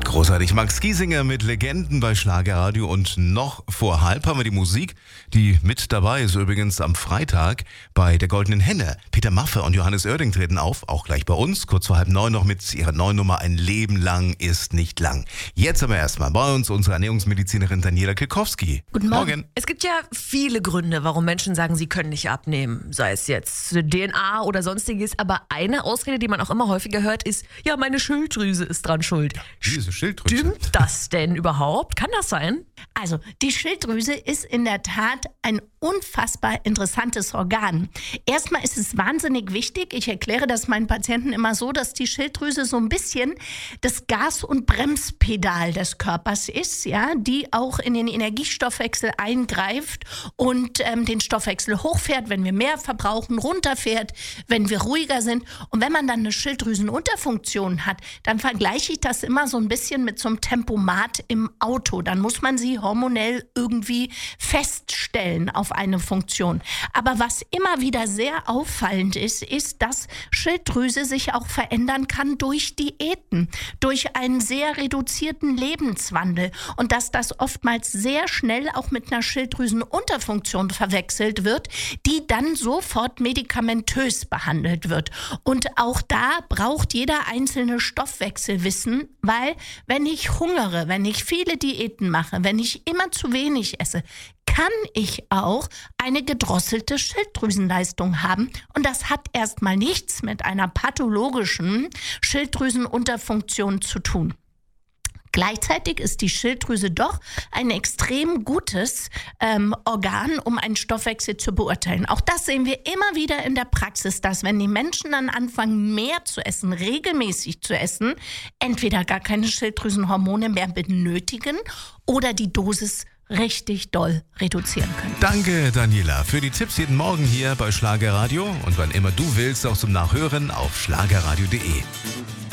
Großartig. Max Giesinger mit Legenden bei Schlagerradio und noch vor halb haben wir die Musik, die mit dabei ist übrigens am Freitag bei der Goldenen Henne. Peter Maffay und Johannes Oerding treten auf, auch gleich bei uns, kurz vor 8:30 noch mit ihrer neuen Nummer Ein Leben lang ist nicht lang. Jetzt aber erstmal bei uns unsere Ernährungsmedizinerin Daniela Kilkowski. Guten Morgen. Es gibt ja viele Gründe, warum Menschen sagen, sie können nicht abnehmen, sei es jetzt DNA oder sonstiges, aber eine Ausrede, die man auch immer häufiger hört, ist, ja, meine Schilddrüse ist dran schuld. Diese Schilddrüse. Stimmt das denn überhaupt? Kann das sein? Also, die Schilddrüse ist in der Tat ein unfassbar interessantes Organ. Erstmal ist es wahnsinnig wichtig. Ich erkläre das meinen Patienten immer so, dass die Schilddrüse so ein bisschen das Gas- und Bremspedal des Körpers ist, ja, die auch in den Energiestoffwechsel eingreift und den Stoffwechsel hochfährt, wenn wir mehr verbrauchen, runterfährt, wenn wir ruhiger sind. Und wenn man dann eine Schilddrüsenunterfunktion hat, dann vergleiche ich das immer so ein bisschen mit so einem Tempomat im Auto. Dann muss man sie hormonell irgendwie feststellen auf eine Funktion. Aber was immer wieder sehr auffallend ist, dass Schilddrüse sich auch verändern kann durch Diäten, durch einen sehr reduzierten Lebenswandel und dass das oftmals sehr schnell auch mit einer Schilddrüsenunterfunktion verwechselt wird, die dann sofort medikamentös behandelt wird. Und auch da braucht jeder einzelne Stoffwechselwissen, weil wenn ich hungere, wenn ich viele Diäten mache, wenn ich immer zu wenig esse, kann ich auch eine gedrosselte Schilddrüsenleistung haben. Und das hat erstmal nichts mit einer pathologischen Schilddrüsenunterfunktion zu tun. Gleichzeitig ist die Schilddrüse doch ein extrem gutes Organ, um einen Stoffwechsel zu beurteilen. Auch das sehen wir immer wieder in der Praxis, dass wenn die Menschen dann anfangen, mehr zu essen, regelmäßig zu essen, entweder gar keine Schilddrüsenhormone mehr benötigen oder die Dosis richtig doll reduzieren können. Danke, Daniela, für die Tipps jeden Morgen hier bei Schlagerradio und wann immer du willst, auch zum Nachhören auf schlagerradio.de.